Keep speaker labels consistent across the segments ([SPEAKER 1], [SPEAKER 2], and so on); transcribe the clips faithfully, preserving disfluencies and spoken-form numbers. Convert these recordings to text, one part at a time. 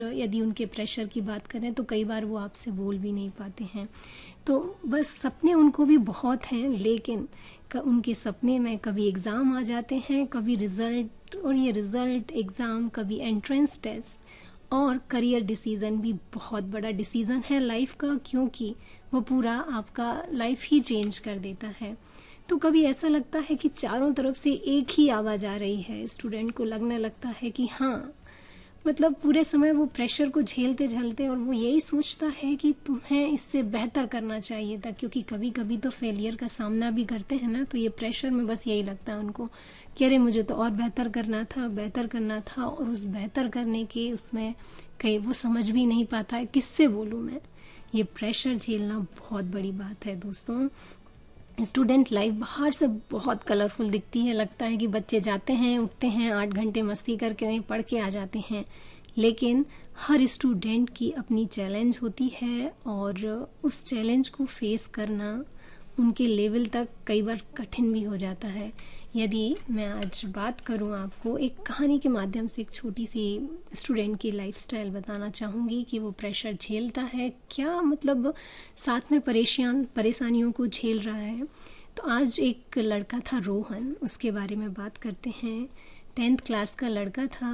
[SPEAKER 1] यदि उनके प्रेशर की बात करें तो कई बार वो आपसे बोल भी नहीं पाते हैं। तो बस सपने उनको भी बहुत हैं, लेकिन उनके सपने में कभी एग्ज़ाम आ जाते हैं, कभी रिज़ल्ट, और ये रिज़ल्ट एग्ज़ाम, कभी एंट्रेंस टेस्ट, और करियर डिसीज़न भी बहुत बड़ा डिसीज़न है लाइफ का, क्योंकि वो पूरा आपका लाइफ ही चेंज कर देता है। तो कभी ऐसा लगता है कि चारों तरफ से एक ही आवाज़ आ रही है, स्टूडेंट को लगने लगता है कि हाँ, मतलब पूरे समय वो प्रेशर को झेलते झेलते और वो यही सोचता है कि तुम्हें इससे बेहतर करना चाहिए था, क्योंकि कभी कभी तो फेलियर का सामना भी करते हैं ना, तो ये प्रेशर में बस यही लगता है उनको कि अरे मुझे तो और बेहतर करना था, बेहतर करना था, और उस बेहतर करने के उसमें कहीं वो समझ भी नहीं पाता है किससे बोलूँ मैं। ये प्रेशर झेलना बहुत बड़ी बात है दोस्तों। स्टूडेंट लाइफ बाहर से बहुत कलरफुल दिखती है, लगता है कि बच्चे जाते हैं, उठते हैं, आठ घंटे मस्ती करके पढ़ के आ जाते हैं, लेकिन हर स्टूडेंट की अपनी चैलेंज होती है, और उस चैलेंज को फेस करना उनके लेवल तक कई बार कठिन भी हो जाता है। यदि मैं आज बात करूं, आपको एक कहानी के माध्यम से एक छोटी सी स्टूडेंट की लाइफस्टाइल बताना चाहूँगी कि वो प्रेशर झेलता है क्या, मतलब साथ में परेशान परेशानियों को झेल रहा है। तो आज एक लड़का था रोहन, उसके बारे में बात करते हैं। टेंथ क्लास का लड़का था,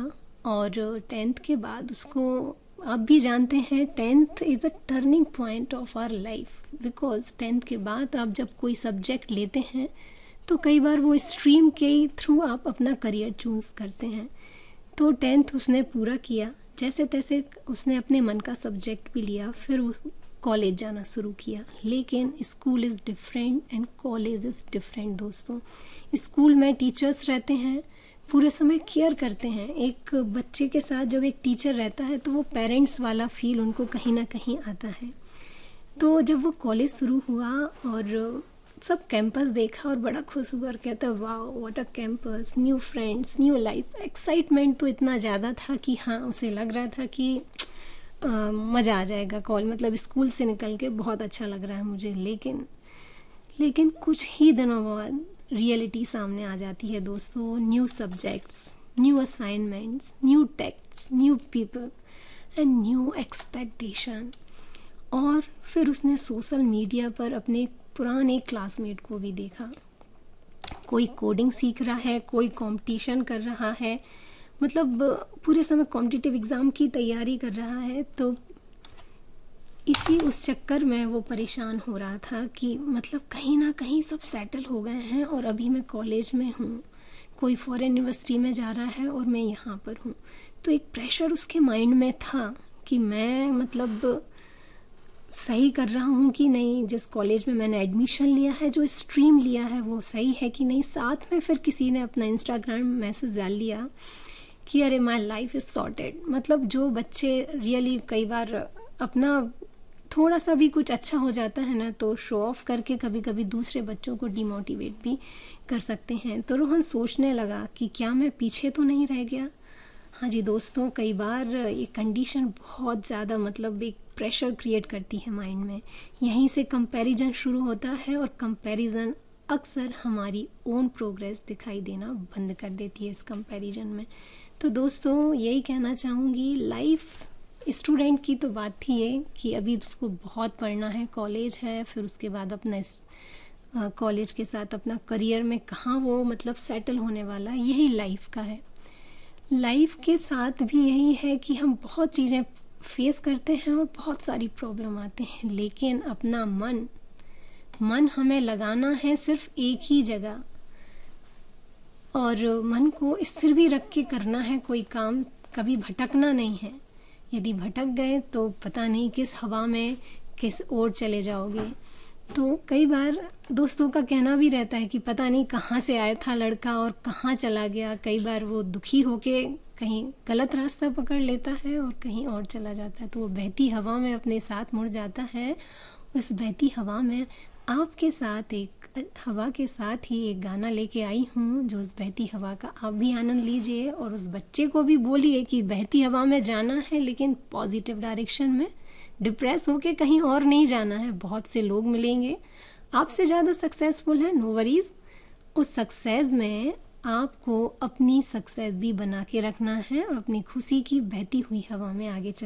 [SPEAKER 1] और टेंथ के बाद उसको, आप भी जानते हैं, tenth is a turning point of our life, because tenth के बाद आप जब कोई सब्जेक्ट लेते हैं तो कई बार वो स्ट्रीम के थ्रू आप अपना करियर चूज़ करते हैं। तो टेंथ उसने पूरा किया, जैसे तैसे उसने अपने मन का सब्जेक्ट भी लिया, फिर वो कॉलेज जाना शुरू किया। लेकिन school is different and college is different दोस्तों। स्कूल में टीचर्स रहते हैं, पूरे समय केयर करते हैं। एक बच्चे के साथ जब एक टीचर रहता है तो वो पेरेंट्स वाला फील उनको कहीं ना कहीं आता है। तो जब वो कॉलेज शुरू हुआ और सब कैंपस देखा और बड़ा खुश हुआ और कहता वाह what a campus, new friends, new life. Excitement तो इतना ज़्यादा था कि हाँ, उसे लग रहा था कि मज़ा आ जाएगा, कॉल मतलब स्कूल से निकल के बहुत अच्छा लग रहा है मुझे। लेकिन लेकिन कुछ ही दिनों बाद रियलिटी सामने आ जाती है दोस्तों। New subjects, new assignments, new text, new people and new expectation. और फिर उसने सोशल मीडिया पर अपने पुराने क्लासमेट को भी देखा, कोई कोडिंग सीख रहा है, कोई कंपटीशन कर रहा है, मतलब पूरे समय कॉम्पिटिटिव एग्ज़ाम की तैयारी कर रहा है। तो इसी उस चक्कर में वो परेशान हो रहा था कि मतलब कहीं ना कहीं सब सेटल हो गए हैं और अभी मैं कॉलेज में हूँ, कोई फॉरेन यूनिवर्सिटी में जा रहा है और मैं यहाँ पर हूँ। तो एक प्रेशर उसके माइंड में था कि मैं मतलब सही कर रहा हूँ कि नहीं, जिस कॉलेज में मैंने एडमिशन लिया है, जो स्ट्रीम लिया है वो सही है कि नहीं। साथ में फिर किसी ने अपना इंस्टाग्राम मैसेज डाल दिया कि अरे माय लाइफ इज़ सॉर्टेड। मतलब जो बच्चे रियली कई बार अपना थोड़ा सा भी कुछ अच्छा हो जाता है ना, तो शो ऑफ करके कभी कभी दूसरे बच्चों को डिमोटिवेट भी कर सकते हैं। तो रोहन सोचने लगा कि क्या मैं पीछे तो नहीं रह गया। हाँ जी दोस्तों, कई बार ये कंडीशन बहुत ज़्यादा मतलब एक प्रेशर क्रिएट करती है माइंड में। यहीं से कंपैरिजन शुरू होता है, और कंपैरिजन अक्सर हमारी ओन प्रोग्रेस दिखाई देना बंद कर देती है इस कंपैरिजन में। तो दोस्तों यही कहना चाहूँगी, लाइफ स्टूडेंट की तो बात थी ये कि अभी उसको बहुत पढ़ना है, कॉलेज है, फिर उसके बाद अपना कॉलेज के साथ अपना करियर में कहाँ वो मतलब सेटल होने वाला है, यही लाइफ का है। लाइफ के साथ भी यही है कि हम बहुत चीज़ें फेस करते हैं और बहुत सारी प्रॉब्लम आते हैं, लेकिन अपना मन मन हमें लगाना है सिर्फ एक ही जगह, और मन को स्थिर भी रख के करना है कोई काम, कभी भटकना नहीं है। यदि भटक गए तो पता नहीं किस हवा में किस ओर चले जाओगे। तो कई बार दोस्तों का कहना भी रहता है कि पता नहीं कहाँ से आया था लड़का और कहाँ चला गया। कई बार वो दुखी होके कहीं गलत रास्ता पकड़ लेता है और कहीं और चला जाता है, तो वो बहती हवा में अपने साथ मुड़ जाता है। उस बहती हवा में आपके साथ एक हवा के साथ ही एक गाना लेके आई हूँ, जो उस बहती हवा का आप भी आनंद लीजिए, और उस बच्चे को भी बोलिए कि बहती हवा में जाना है, लेकिन पॉजिटिव डायरेक्शन में, डिप्रेस होके कहीं और नहीं जाना है। बहुत से लोग मिलेंगे आपसे ज़्यादा सक्सेसफुल हैं, नो वरीज। उस सक्सेस में आपको अपनी सक्सेस भी बना के रखना है और अपनी खुशी की बहती हुई हवा में आगे चल